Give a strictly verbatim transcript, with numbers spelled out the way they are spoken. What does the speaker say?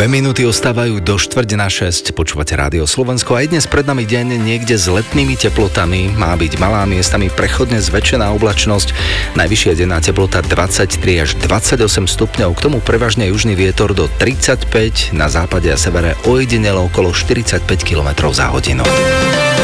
Dve minúty ostávajú do štvrť na šesť. Počúvate Rádio Slovensko. Aj dnes pred nami deň niekde s letnými teplotami. Má byť malá, miestami prechodne zväčšená oblačnosť. Najvyššia denná teplota dvadsaťtri až dvadsaťosem stupňov. K tomu prevažne južný vietor do tridsaťpäť, na západe a severe ojedinelo okolo štyridsaťpäť kilometrov za hodinu.